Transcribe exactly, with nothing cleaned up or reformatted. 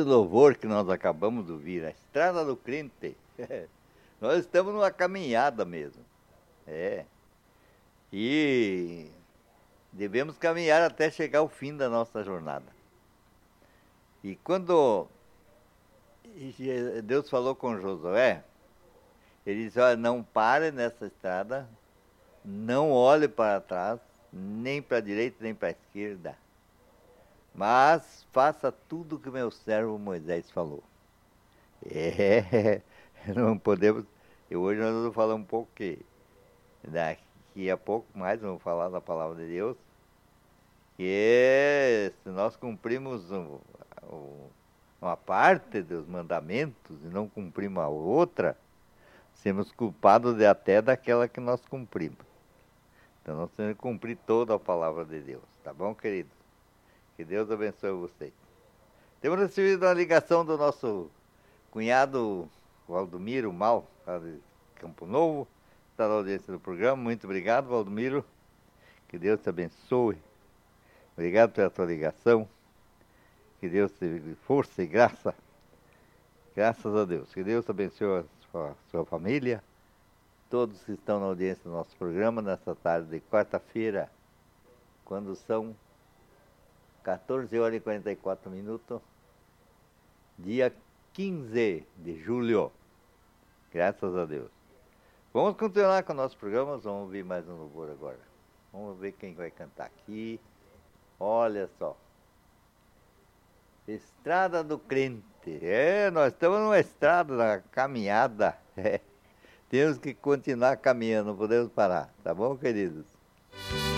louvor que nós acabamos de ouvir, a estrada do crente. Nós estamos numa caminhada mesmo. É. E devemos caminhar até chegar ao fim da nossa jornada. E quando Deus falou com Josué, ele disse, olha, não pare nessa estrada, não olhe para trás, nem para a direita, nem para a esquerda, mas faça tudo o que meu servo Moisés falou. É, não podemos... E hoje nós vamos falar um pouco que daqui a pouco mais vamos falar da palavra de Deus, que se nós cumprimos um, um, uma parte dos mandamentos e não cumprimos a outra, sermos culpados de até daquela que nós cumprimos. Então nós temos que cumprir toda a palavra de Deus, tá bom, queridos? Que Deus abençoe vocês. Temos recebido uma ligação do nosso cunhado Valdomiro Mal, lá de Campo Novo, está na audiência do programa. Muito obrigado, Valdomiro. Que Deus te abençoe. Obrigado pela tua ligação. Que Deus te dê força e graça. Graças a Deus. Que Deus te abençoe a sua, a sua família. Todos que estão na audiência do nosso programa nesta tarde de quarta-feira, quando são quatorze horas e quarenta e quatro minutos, dia quinze de julho. Graças a Deus. Vamos continuar com o nosso programa, vamos ouvir mais um louvor agora. Vamos ver quem vai cantar aqui. Olha só. Estrada do Crente. É, nós estamos numa estrada, na caminhada. É. Temos que continuar caminhando, não podemos parar. Tá bom, queridos?